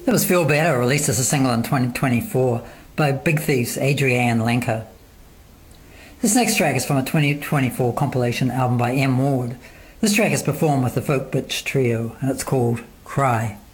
That was Feel Better, released as a single in 2024 by Big Thief's Adrienne Lenker. This next track is from a 2024 compilation album by M. Ward. This track is performed with the Folk Bitch Trio, and it's called Cry.